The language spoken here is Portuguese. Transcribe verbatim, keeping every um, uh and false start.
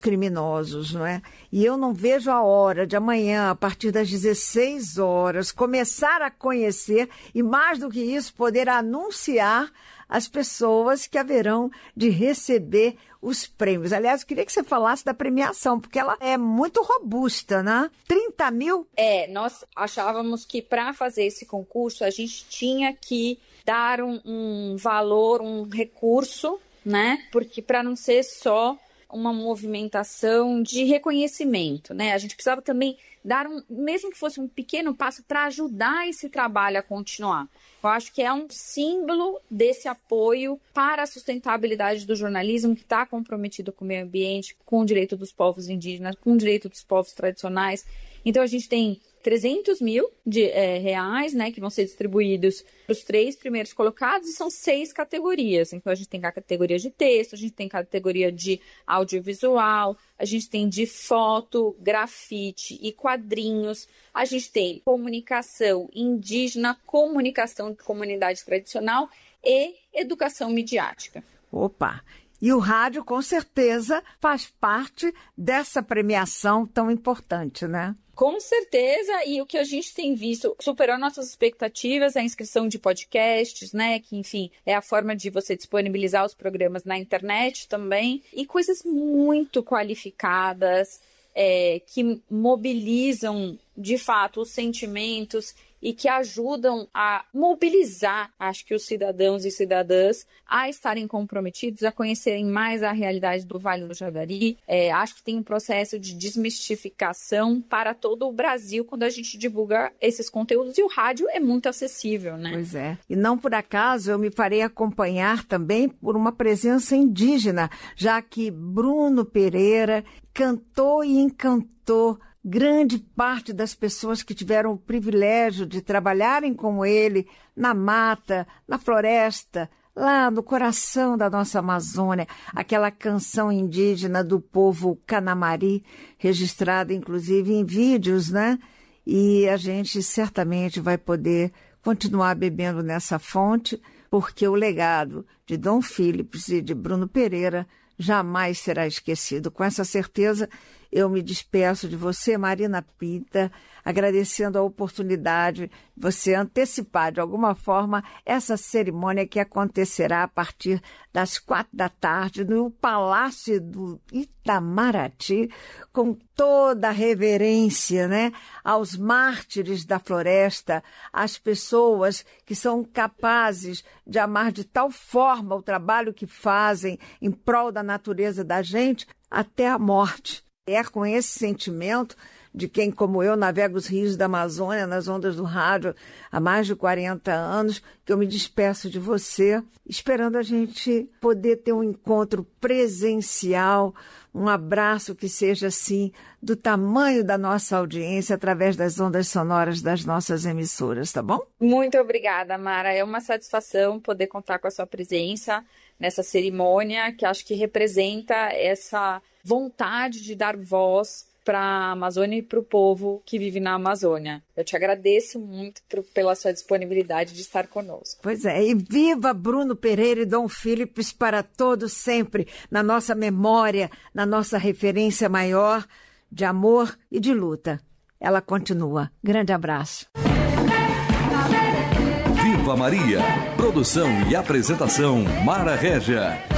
criminosos, não é? E eu não vejo a hora de amanhã, a partir das dezesseis horas, começar a conhecer e, mais do que isso, poder anunciar as pessoas que haverão de receber os prêmios. Aliás, eu queria que você falasse da premiação, porque ela é muito robusta, né? trinta mil? É, nós achávamos que para fazer esse concurso a gente tinha que dar um, um valor, um recurso, né? Porque para não ser só uma movimentação de reconhecimento, né? A gente precisava também dar um, mesmo que fosse um pequeno passo para ajudar esse trabalho a continuar. Eu acho que é um símbolo desse apoio para a sustentabilidade do jornalismo que está comprometido com o meio ambiente, com o direito dos povos indígenas, com o direito dos povos tradicionais. Então a gente tem trezentos mil de, é, reais, né, que vão ser distribuídos para os três primeiros colocados e são seis categorias. Então a gente tem a categoria de texto, a gente tem a categoria de audiovisual, a gente tem de foto, grafite e quadrinhos, a gente tem comunicação indígena, comunicação de comunidade tradicional e educação midiática. Opa! E o rádio, com certeza, faz parte dessa premiação tão importante, né? Com certeza, e o que a gente tem visto superou nossas expectativas, a inscrição de podcasts, né, que enfim, é a forma de você disponibilizar os programas na internet também, e coisas muito qualificadas, é, que mobilizam de fato os sentimentos e que ajudam a mobilizar, acho que os cidadãos e cidadãs a estarem comprometidos, a conhecerem mais a realidade do Vale do Javari. É, acho que tem um processo de desmistificação para todo o Brasil quando a gente divulga esses conteúdos, e o rádio é muito acessível, né? Pois é. E não por acaso eu me farei acompanhar também por uma presença indígena, já que Bruno Pereira cantou e encantou grande parte das pessoas que tiveram o privilégio de trabalharem com ele na mata, na floresta, lá no coração da nossa Amazônia, aquela canção indígena do povo Canamari, registrada inclusive em vídeos, né? E a gente certamente vai poder continuar bebendo nessa fonte, porque o legado de Dom Philips e de Bruno Pereira jamais será esquecido. Com essa certeza, eu me despeço de você, Marina Pinta, agradecendo a oportunidade de você antecipar de alguma forma essa cerimônia que acontecerá a partir das quatro da tarde no Palácio do Itamaraty, com toda a reverência, né, aos mártires da floresta, às pessoas que são capazes de amar de tal forma o trabalho que fazem em prol da natureza da gente até a morte. É com esse sentimento de quem, como eu, navega os rios da Amazônia nas ondas do rádio há mais de quarenta anos, que eu me despeço de você, esperando a gente poder ter um encontro presencial, um abraço que seja, assim, do tamanho da nossa audiência através das ondas sonoras das nossas emissoras, tá bom? Muito obrigada, Mara. É uma satisfação poder contar com a sua presença nessa cerimônia, que acho que representa essa vontade de dar voz para a Amazônia e para o povo que vive na Amazônia. Eu te agradeço muito por, pela sua disponibilidade de estar conosco. Pois é, e viva Bruno Pereira e Dom Philips para todos sempre, na nossa memória, na nossa referência maior de amor e de luta. Ela continua. Grande abraço. Viva Maria! Produção e apresentação Mara Régia.